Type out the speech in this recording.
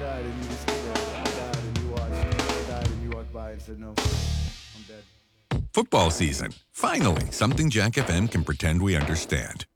died and you just stood there. I died and you watched. I died and you walked by and said, no, I'm dead. Football season. Finally, something Jack FM can pretend we understand.